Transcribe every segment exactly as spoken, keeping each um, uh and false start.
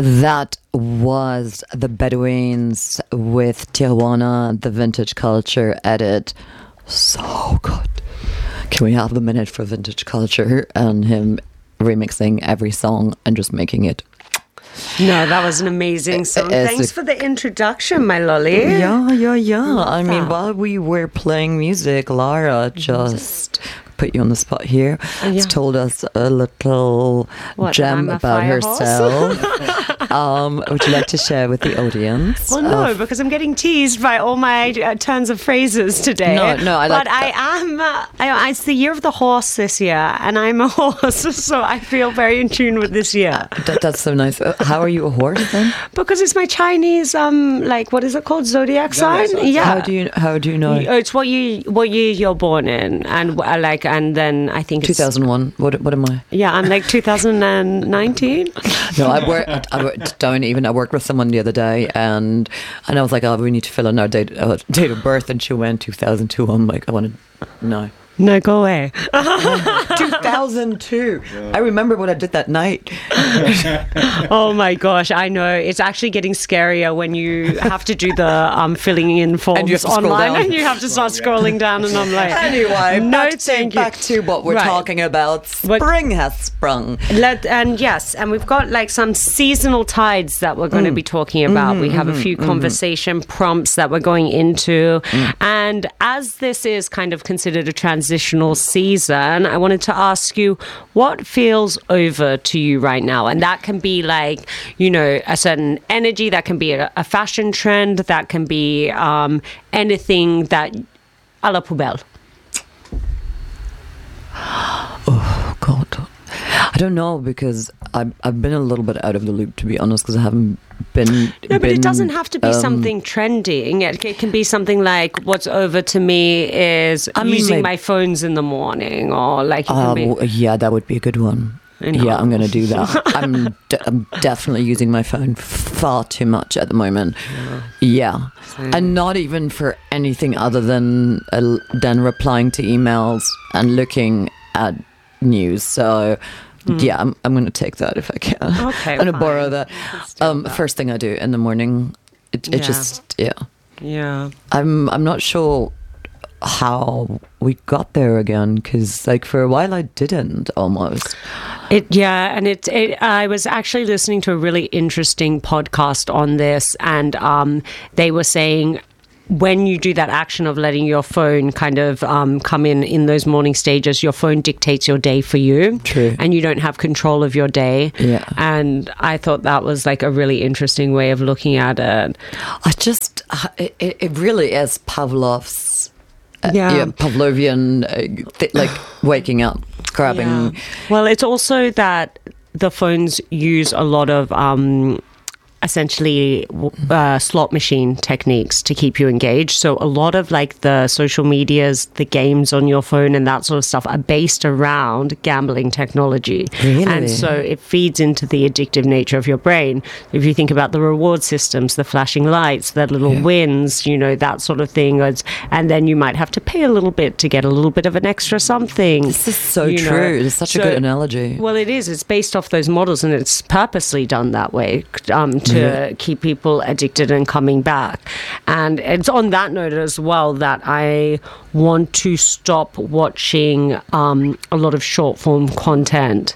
That was the Bedouins with Tijuana, the Vintage Culture edit. So good. Can we have the minute for Vintage Culture and him remixing every song and just making it? No, that was an amazing song. It's Thanks a- for the introduction, my lolly. Yeah, yeah, yeah. I mean, that. while we were playing music, Lara just put you on the spot here. Yeah. Has told us a little What, gem that I'm a about fire horse? herself. um, would you like to share with the audience? Well, no, Uh, because I'm getting teased by all my uh, turns of phrases today. No, no, I like But I am. Uh, I, it's the year of the horse this year, and I'm a horse, so I feel very in tune with this year. that, that's so nice. Uh, How are you a horse then? Because it's my Chinese, um, like what is it called, zodiac sign? Yeah. How do you how do you know? Oh, it's what you what year you're born in, and uh, like, and then I think two it's thousand one. What what am I? yeah, I'm like two thousand nineteen. No, I work. I work, don't even. I worked with someone the other day, and and I was like, "Oh, we need to fill in our date uh, date of birth," and she went two thousand two. I'm like, I want to no. No, go away. two thousand two. I remember what I did that night. Oh my gosh, I know. It's actually getting scarier when you have to do the um, filling in forms And you have to scroll online down. and you have to start scrolling down, and I'm like, Anyway, no, back to, thank you. back to what we're Right. talking about. What- Spring has sprung. Let, and yes, and we've got like some seasonal tides that we're going to be talking about. we have a few conversation prompts that we're going into. And as this is kind of considered a transitional season, I wanted to ask you what feels over to you right now. And that can be like, you know, a certain energy, that can be a, a fashion trend, that can be um, anything that à la poubelle. Oh God, I don't know because I've I've been a little bit out of the loop, to be honest, because I haven't been. No, but been, it doesn't have to be um, something trending. It, it can be something like what's over to me is I mean, using like- my phones in the morning, or like it can Uh, be. well, yeah, that would be a good one. I know. Yeah, I'm going to do that. I'm, de- I'm definitely using my phone far too much at the moment. Yeah, Same. and not even for anything other than uh, than replying to emails and looking at news. So. Yeah, I'm, I'm going to take that if I can. Okay, I'm going to fine. borrow that. Let's do Um, that. first thing I do in the morning. It, it Yeah. just yeah. Yeah. I'm I'm not sure how we got there again, because like for a while I didn't almost. It yeah, and it, it I was actually listening to a really interesting podcast on this, and um, they were saying, when you do that action of letting your phone kind of um, come in in those morning stages, your phone dictates your day for you. True. And you don't have control of your day. Yeah. And I thought that was like a really interesting way of looking at it. I just it, it it really is Pavlov's uh, Yeah. Pavlovian uh, th- like waking up, grabbing. Yeah. Well, it's also that the phones use a lot of um, essentially uh, slot machine techniques to keep you engaged. So a lot of like the social medias, the games on your phone and that sort of stuff are based around gambling technology. Really? And so it feeds into the addictive nature of your brain. If you think about the reward systems, the flashing lights, the little Yeah. wins, you know, that sort of thing. It's- And then you might have to pay a little bit to get a little bit of an extra something. This is so you know. true. It's such a So- good analogy. Well, it is. It's based off those models, and it's purposely done that way um, to Yeah. keep people addicted and coming back. And it's on that note as well that I want to stop watching um, a lot of short form content.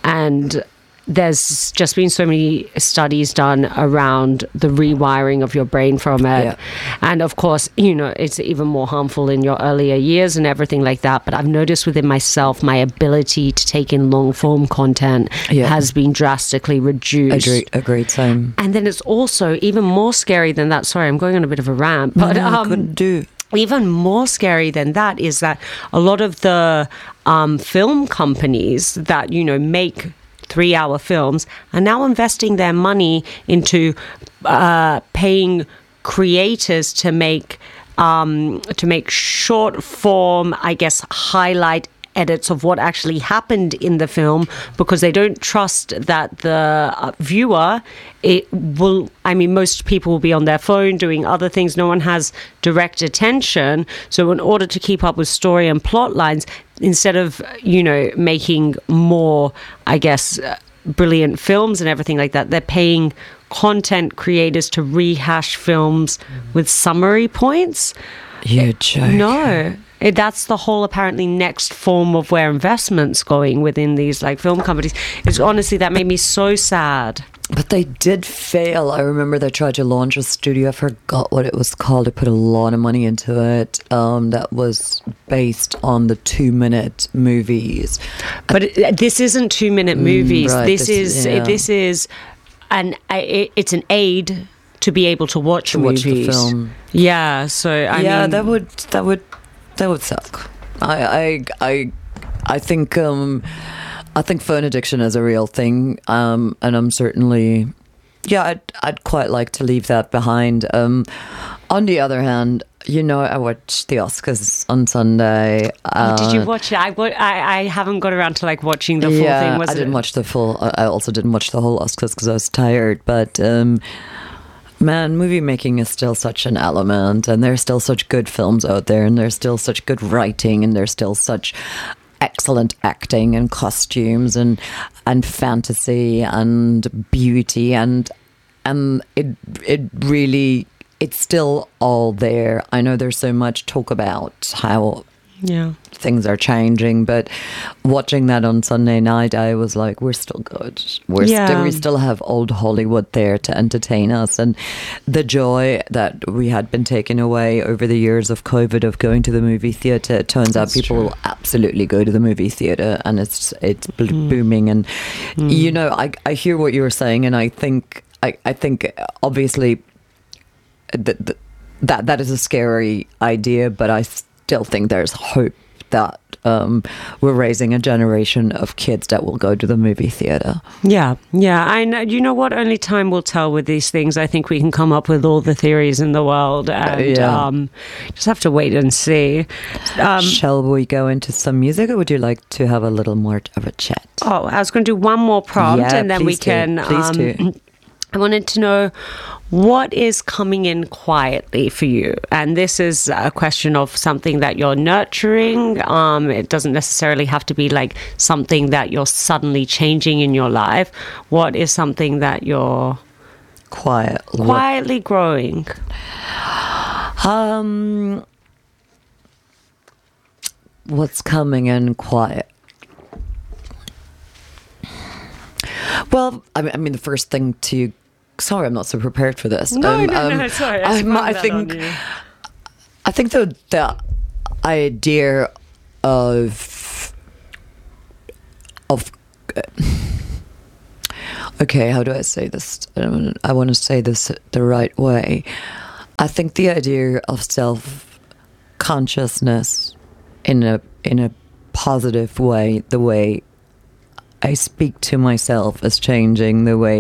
And there's just been so many studies done around the rewiring of your brain from it. Yeah. And of course, you know, it's even more harmful in your earlier years and everything like that. But I've noticed within myself, my ability to take in long form content Yeah. has been drastically reduced. Agreed, agreed, same. And then it's also even more scary than that. Sorry, I'm going on a bit of a rant, but no, I um, couldn't do. even more scary than that is that a lot of the um, film companies that, you know, make three hour films are now investing their money into uh, paying creators to make um, to make short form, I guess, highlight edits of what actually happened in the film, because they don't trust that the uh, viewer it will I mean most people will be on their phone doing other things. No one has direct attention, so in order to keep up with story and plot lines, instead of, you know, making more, I guess, uh, brilliant films and everything like that. They're paying content creators to rehash films with summary points. You're joking. No. It, that's the whole apparently next form of where investment's going within these like film companies. It's honestly, that made me so sad. But they did fail. I remember they tried to launch a studio. I forgot what it was called. They put a lot of money into it. Um, that was based on the two-minute movies. But it, this isn't two-minute movies. Mm, right, this, this- is yeah. this is an it, it's an aid to be able to watch To watch movies. the film. Yeah. So I yeah, mean, that would that would that would suck. I I I, I think um, I think phone addiction is a real thing, um, and I'm certainly yeah I'd I'd quite like to leave that behind. Um, on the other hand, you know, I watched the Oscars on Sunday. Oh, did you uh, watch it? I, wa- I I haven't got around to like watching the full yeah, thing. Was I didn't it? watch the full. I I also didn't watch the whole Oscars because I was tired. But um, man, movie making is still such an element, and there's still such good films out there, and there's still such good writing, and there's still such excellent acting and costumes and and fantasy and beauty, and and it it really it's still all there. I know there's so much talk about how Yeah. things are changing, but watching that on Sunday night, I was like, we're still good. We're Yeah. still, we still have old Hollywood there to entertain us, and the joy that we had been taken away over the years of COVID of going to the movie theater. It turns out That's people true. will absolutely go to the movie theater, and it's it's bl- booming. And you know, I I hear what you were saying, and I think I I think obviously that that that is a scary idea, but I still think there's hope that um, we're raising a generation of kids that will go to the movie theater. Yeah, yeah. I know. You know what? Only time will tell with these things. I think we can come up with all the theories in the world, and yeah. um, just have to wait and see. Um, Shall we go into some music, or would you like to have a little more of a chat? oh, I was going to do one more prompt, Yeah, and then we please do. can. Please um, do. I wanted to know what is coming in quietly for you, and this is a question of something that you're nurturing. Um, it doesn't necessarily have to be like something that you're suddenly changing in your life. What is something that you're Quiet. quietly growing? Um, what's coming in quiet? Well, I mean, I mean, the first thing to. Sorry, I'm not so prepared for this. No, Um, no, um, no. Sorry, I, I, sprung I that think. on you. I think the the idea of of okay, how do I say this? I, don't, I want to say this the right way. I think the idea of self consciousness in a in a positive way, the way I speak to myself, is changing. The way